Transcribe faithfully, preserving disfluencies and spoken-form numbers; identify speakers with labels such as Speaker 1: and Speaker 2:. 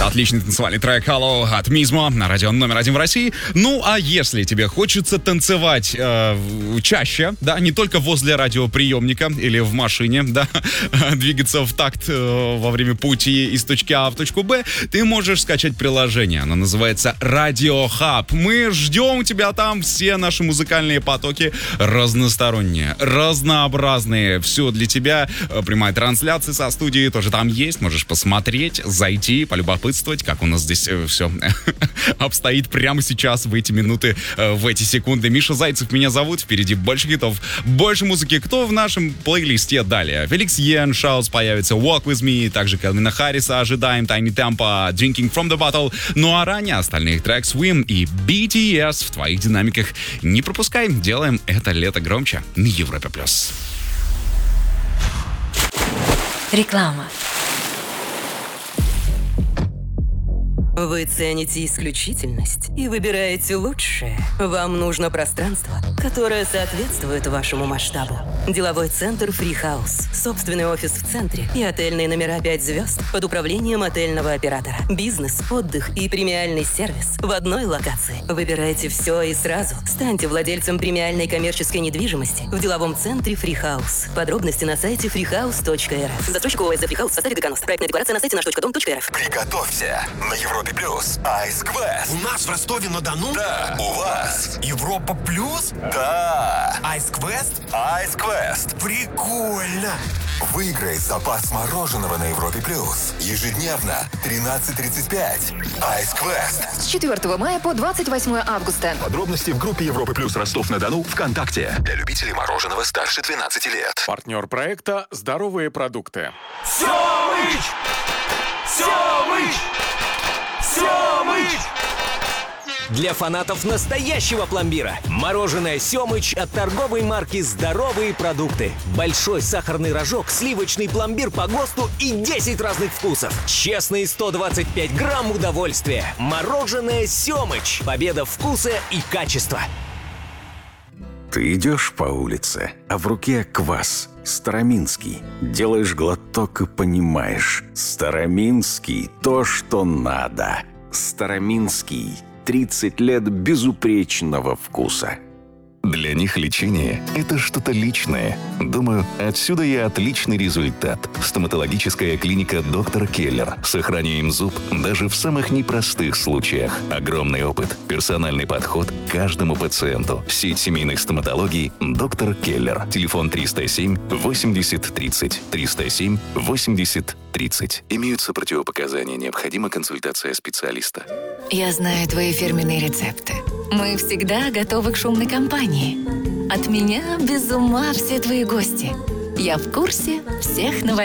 Speaker 1: Отличный танцевальный трек Hello от Мизмо на радио номер один в России. Ну, а если тебе хочется танцевать э, чаще, да, не только возле радиоприемника или в машине, да, двигаться в такт э, во время пути из точки А в точку Б, ты можешь скачать приложение. Оно называется Radio Hub. Мы ждем тебя там. Все наши музыкальные потоки разносторонние, разнообразные. Все для тебя. Прямая трансляция со студии тоже там есть. Можешь посмотреть, зайти, полюбопытствовать, как у нас здесь все обстоит прямо сейчас, в эти минуты, в эти секунды. Миша Зайцев меня зовут. Впереди больше хитов, больше музыки. Кто в нашем плейлисте далее? Феликс Йен, Шаус появится, Walk With Me, также Калвина Харриса ожидаем, Tiny Tempo, Drinking From The Bottle. Ну а ранее остальных трек Swim и би ти эс в твоих динамиках. Не пропускай, делаем это лето громче на Европе+.
Speaker 2: Реклама.
Speaker 3: Вы цените исключительность и выбираете лучшее. Вам нужно пространство, которое соответствует вашему масштабу. Деловой центр Free House. Собственный офис в центре и отельные номера пять звезд под управлением отельного оператора. Бизнес, отдых и премиальный сервис в одной локации. Выбирайте все и сразу. Станьте владельцем премиальной коммерческой недвижимости в деловом центре Free House. Подробности на сайте freehouse точка эр эф. Застройщик ООО «Free House» в составе «Деканос». Проектная декларация на сайте наш точка дом точка эр эф.
Speaker 4: Приготовься. На Европе Плюс. Ice Quest.
Speaker 5: У нас в Ростове-на-Дону?
Speaker 4: Да. У вас?
Speaker 5: Европа Плюс?
Speaker 4: Да.
Speaker 5: Ice Quest?
Speaker 4: Ice Quest.
Speaker 5: Прикольно.
Speaker 4: Выиграй запас мороженого на Европе Плюс. Ежедневно. тринадцать тридцать пять. Ice Quest.
Speaker 2: С четвёртого мая по двадцать восьмое августа.
Speaker 4: Подробности в группе Европы Плюс Ростов-на-Дону ВКонтакте. Для любителей мороженого старше двенадцати лет.
Speaker 6: Партнер проекта «Здоровые продукты».
Speaker 5: Семыч! Семыч! Семыч!
Speaker 7: Для фанатов настоящего пломбира. Мороженое «Семыч» от торговой марки «Здоровые продукты». Большой сахарный рожок, сливочный пломбир по ГОСТу и десять разных вкусов. Честные сто двадцать пять грамм удовольствия. Мороженое «Семыч». Победа вкуса и качества.
Speaker 8: Ты идешь по улице, а в руке квас. Староминский. Делаешь глоток и понимаешь. Староминский – то, что надо. Староминский. тридцать лет безупречного вкуса.
Speaker 9: Для них лечение – это что-то личное. Думаю, отсюда и отличный результат. Стоматологическая клиника «Доктор Келлер». Сохраняем зуб даже в самых непростых случаях. Огромный опыт, персональный подход к каждому пациенту. Сеть семейных стоматологий «Доктор Келлер». Телефон триста семь восемьдесят тридцать. триста семь восемьдесят тридцать. Имеются противопоказания. Необходима консультация специалиста.
Speaker 2: Я знаю твои фирменные рецепты. Мы всегда готовы к шумной компании. От меня без ума все твои гости. Я в курсе всех новостей.